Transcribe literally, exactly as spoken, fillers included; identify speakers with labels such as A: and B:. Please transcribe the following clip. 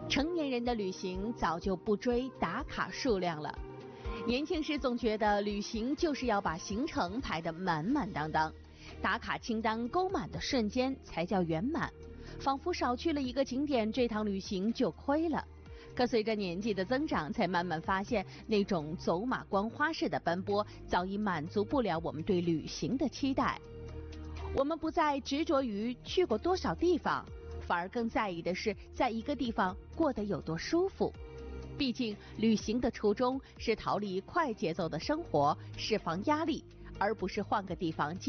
A: 成年人的旅行早就不追打卡数量了，年轻时总觉得旅行就是要把行程排得满满当当，打卡清单勾满的瞬间才叫圆满，仿佛少去了一个景点，这趟旅行就亏了。可随着年纪的增长，才慢慢发现，那种走马观花式的奔波早已满足不了我们对旅行的期待。我们不再执着于去过多少地方，反而更在意的是在一个地方过得有多舒服。毕竟旅行的初衷是逃离快节奏的生活，释放压力，而不是换个地方